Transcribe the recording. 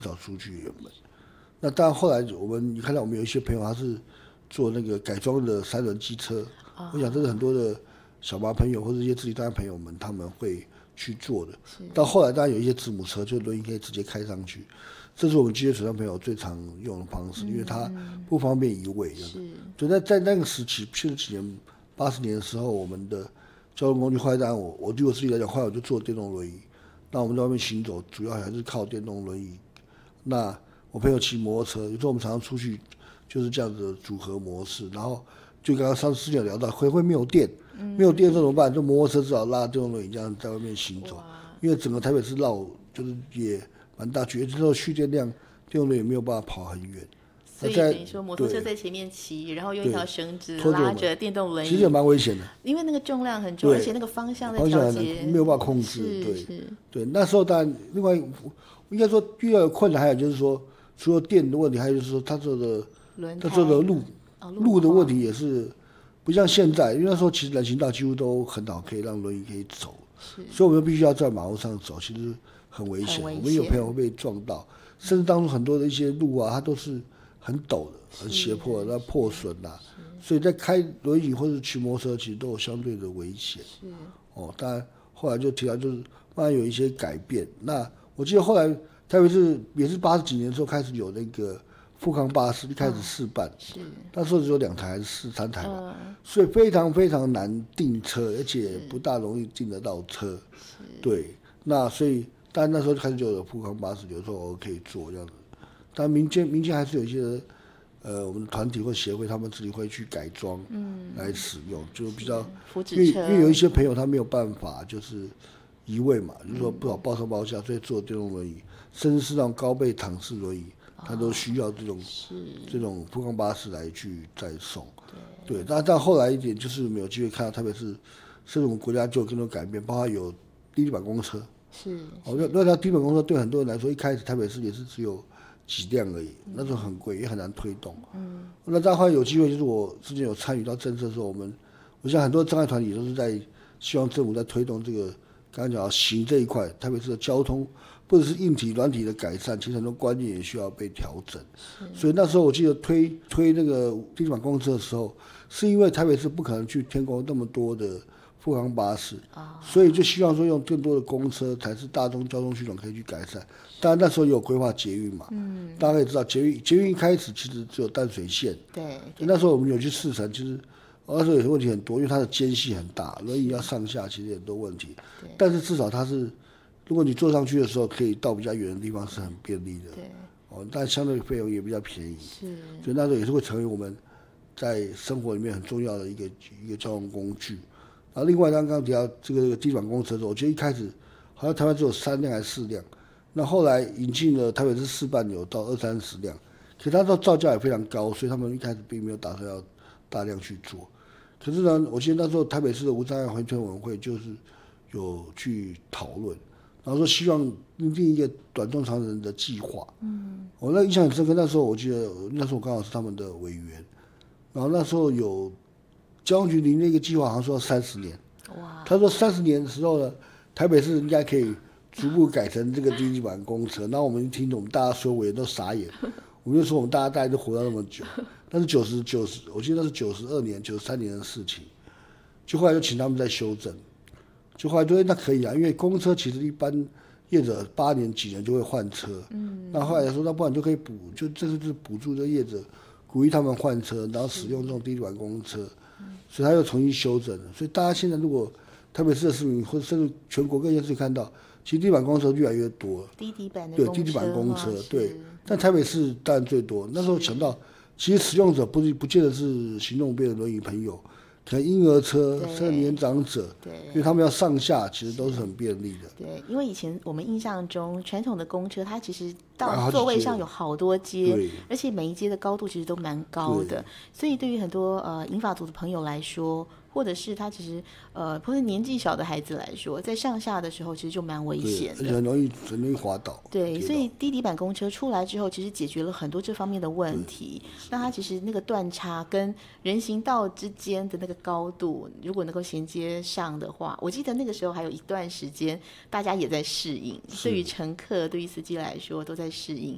少出去原本。那当然后来你看到我们有一些朋友他是做那个改装的3轮机车，我想这是很多的小麻朋友或者一些自己单朋友们他们会去做的。到后来当然有一些子母车，就轮椅可以直接开上去，这是我们机车水上朋友最常用的方式，因为它不方便移位。就在那个时期，70几年、80年的时候，我们的交通工具后来当然我对我自己来讲，后来我就坐电动轮椅。那我们在外面行走，主要还是靠电动轮椅。那我朋友骑摩托车，有时候我们常常出去就是这样子的组合模式。然后就刚刚上次有聊到，会没有电，没有电怎么办？就摩托车只好拉电动轮椅这样在外面行走。因为整个台北市绕就是也蛮大，觉得之后蓄电量，电动轮椅没有办法跑很远。 所以等于说摩托车在前面骑，然后用一条绳子拉着电动轮椅， 其实也蛮危险的， 因为那个重量很重，而且那个方向在调节没有办法控制。对，那时候当然另外应该说遇到的困难还有就是说，除了电的问题，还有就是说他做的路的问题也是不像现在，因为那时候其实人行道几乎都很好，可以让轮椅可以走，所以我们必须要在马路上走，其实很危险。我们有朋友会被撞到，甚至当初很多的一些路啊，它都是很陡的、很斜坡的，那破损啊，所以在开轮椅或者骑摩托车，其实都有相对的危险。当然后来就提到就是慢慢有一些改变。那我记得后来特别是也是80几年的时候开始有那个富康巴士，一开始试办，那时候只有2台还是3台吧，所以非常非常难订车，而且不大容易订得到车。对，那所以但那时候开始就有富康巴士，有时候我可以坐这样子。但民间还是有一些我们团体或协会，他们自己会去改装，来使用，就比较因为有一些朋友他没有办法就是移位嘛，就是说不好抱上抱下，所以坐电动轮椅，甚至是那种高背躺式轮椅，他都需要这种富康巴士来去再送。对，但后来一点就是没有机会看到，特别是甚至我们国家就有更多改变，包括有低地板公车。那条低地板公车对很多人来说，一开始台北市也是只有几辆而已，那时候很贵，也很难推动。那到后来有机会，就是我之前有参与到政策的时候，我想很多障碍团体都是在希望政府在推动这个刚刚讲到行这一块，台北市的交通不只是硬体软体的改善，其实很多观念也需要被调整。所以那时候我记得推那个低地板公车的时候，是因为台北市不可能去添购那么多的富康巴士，所以就希望说用更多的公车才是大众交通系统可以去改善。当然那时候也有规划捷运嘛，大家可以知道捷运一开始其实只有淡水线， 对， 那时候我们有去试乘，其实那时候有些问题很多，因为它的间隙很大，轮椅要上下其实很多问题，但是至少它是，如果你坐上去的时候可以到比较远的地方是很便利的，但相对费用也比较便宜，所以那时候也是会成为我们在生活里面很重要的一个交通工具。然后另外刚刚提到这个低地板公车的时候，我觉得一开始好像台湾只有3辆还是4辆，那后来引进了台北市试办有到20-30辆，可是它的造价也非常高，所以他们一开始并没有打算要大量去做。可是呢，我记得那时候台北市的无障碍环圈委员会就是有去讨论，然后说希望拟定一个短中长程的计划。我那印象很深刻，那时候我记得那时候我刚好是他们的委员，然后那时候有交通局拟那个计划，好像说要30年。他说30年的时候呢，台北市应该可以逐步改成这个低地板公车。然后我们一听，我们大家所有委员都傻眼，我们就说我们大概都活到那么久，但是我记得那是92年、93年的事情，就后来就请他们再修正，就后来就那可以啊，因为公车其实一般业者8年几年就会换车，那后来说那不然就可以就这是补助这业者，鼓励他们换车，然后使用这种低地板公车，所以他又重新修正了。所以大家现在如果特别是市民或者甚至全国各县市看到，其实低地板公车越来越多， 低地板的对低地板公车，对，但台北市当然最多。那时候想到，其实使用者不见得是行动不便的轮椅朋友，可能婴儿车甚至年长者，因为他们要上下，其实都是很便利的。 对，因为以前我们印象中传统的公车，它其实到座位上有好多阶，而且每一阶的高度其实都蛮高的，所以对于很多银发族的朋友来说，或者是他其实或者年纪小的孩子来说，在上下的时候其实就蛮危险的， 而且很容易滑倒。 对，所以低地板公车出来之后，其实解决了很多这方面的问题。那它其实那个断差跟人行道之间的那个高度，如果能够衔接上的话，我记得那个时候还有一段时间大家也在适应，对于乘客、对于司机来说都在适应。